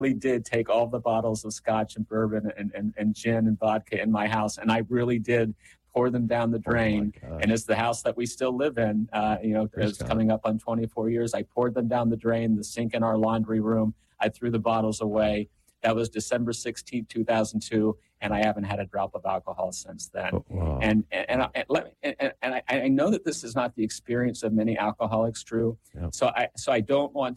really did take all the bottles of scotch and bourbon and gin and vodka in my house, and I really did pour them down the drain. And it's the house that we still live in. It's coming up on 24 years. I poured them down the drain, the sink in our laundry room. I threw the bottles away. That was December 16, 2002, and I haven't had a drop of alcohol since then. Oh, wow. And I know that this is not the experience of many alcoholics, Drew. Yep. So I don't want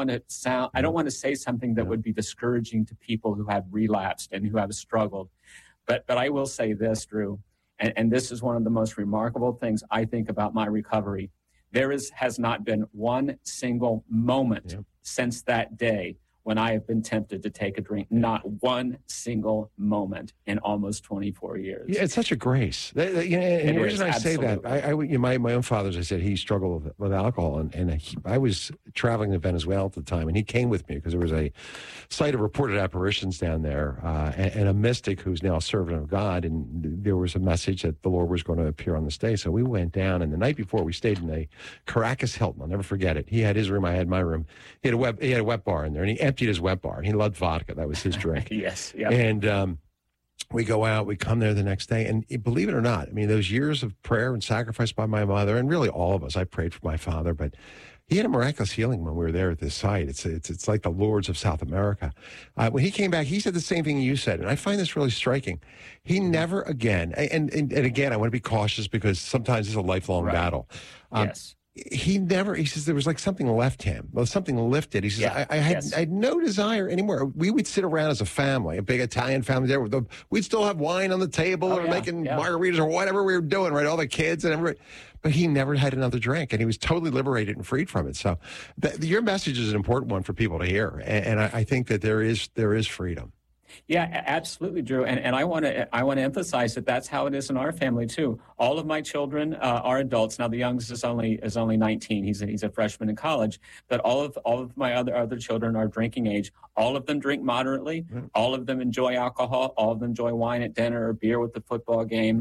to say something that would be discouraging to people who have relapsed and who have struggled. But I will say this, Drew, and this is one of the most remarkable things I think about my recovery. Has not been one single moment since that day when I have been tempted to take a drink. Not one single moment in almost 24 years. Yeah, it's such a grace. And the reason I say that, my own father, as I said, he struggled with alcohol, I was traveling to Venezuela at the time, and he came with me because there was a site of reported apparitions down there, and a mystic who's now a servant of God, and there was a message that the Lord was going to appear on this day. So we went down, and the night before we stayed in a Caracas Hilton. I'll never forget it. He had his room, I had my room. He had a wet bar in there, and he emptied his wet bar. He loved vodka. That was his drink. Yes. Yeah. And we go out, we come there the next day, and believe it or not, I mean, those years of prayer and sacrifice by my mother, and really all of us, I prayed for my father, but he had a miraculous healing when we were there at this site. It's like the Lords of South America. When he came back, he said the same thing you said, and I find this really striking. He never again, and again, I want to be cautious because sometimes it's a lifelong battle. Yes. He says there was like something left him. Well, something lifted. He says, I had no desire anymore. We would sit around as a family, a big Italian family there. We'd still have wine on the table or making margaritas or whatever we were doing, right? All the kids and everybody. But he never had another drink, and he was totally liberated and freed from it. So your message is an important one for people to hear. And I think that there is freedom. Yeah, absolutely, Drew. And I want to emphasize that that's how it is in our family too. All of my children are adults now. The youngest is only 19. He's a freshman in college. But all of my other children are drinking age. All of them drink moderately. Mm-hmm. All of them enjoy alcohol. All of them enjoy wine at dinner or beer with the football game.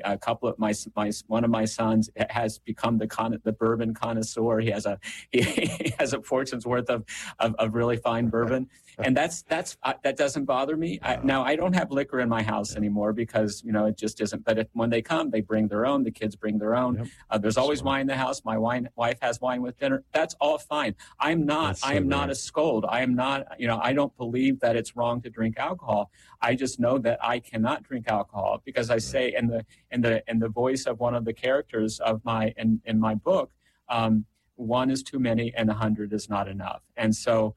Mm-hmm. One of my sons has become the bourbon connoisseur. He has a fortune's worth of really fine bourbon. And that doesn't bother me. Now, I don't have liquor in my house anymore because, it just isn't. But when they come, they bring their own. The kids bring their own. Yep. There's always wine in the house. My wife has wine with dinner. That's all fine. I am not a scold. I am not, I don't believe that it's wrong to drink alcohol. I just know that I cannot drink alcohol because I say in the voice of one of the characters of in my book, one is too many and 100 is not enough. And so,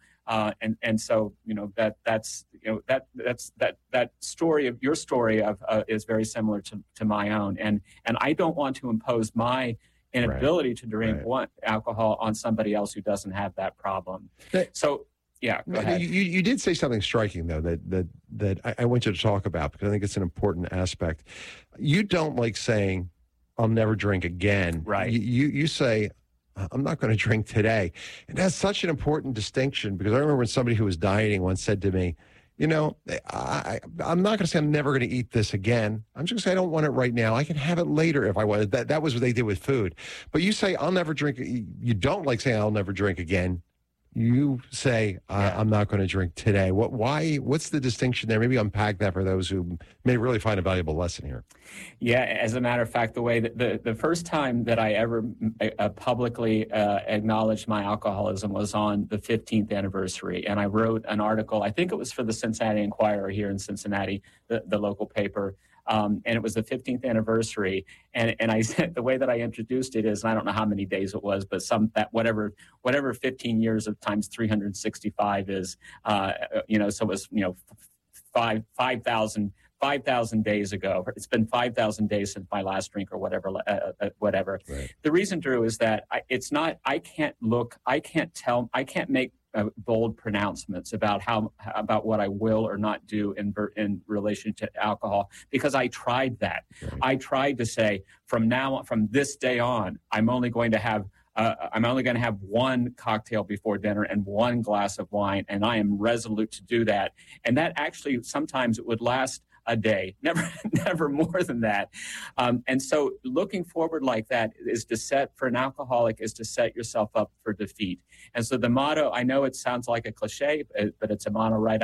that story of your story is very similar to my own, and I don't want to impose my inability to drink alcohol on somebody else who doesn't have that problem. So yeah, go ahead. You did say something striking though that I want you to talk about because I think it's an important aspect. You don't like saying I'll never drink again. Right. You say I'm not going to drink today. And that's such an important distinction because I remember when somebody who was dieting once said to me, I'm not going to say I'm never going to eat this again. I'm just going to say I don't want it right now. I can have it later if I want it. That was what they did with food. But you say I'll never drink. You don't like saying I'll never drink again. You say I'm not going to drink today. Why? What's the distinction there? Maybe unpack that for those who may really find a valuable lesson here. Yeah, as a matter of fact, the way that the first time that I ever publicly acknowledged my alcoholism was on the 15th anniversary, and I wrote an article. I think it was for the Cincinnati Enquirer here in Cincinnati, the local paper. And it was the 15th anniversary, and I said the way that I introduced it is, and I don't know how many days it was, but whatever 15 years of times 365 is, so it was 5,000 days ago. It's been 5,000 days since my last drink or whatever. Right. The reason, Drew, is that I can't make bold pronouncements about what I will or not do in relation to alcohol because I tried that. Right. I tried to say from this day on, I'm only going to have one cocktail before dinner and one glass of wine, and I am resolute to do that. And that actually sometimes it would last a day, never more than that. And so looking forward like that is to set, for an alcoholic, is to set yourself up for defeat. And so the motto, I know it sounds like a cliche, but it's a motto right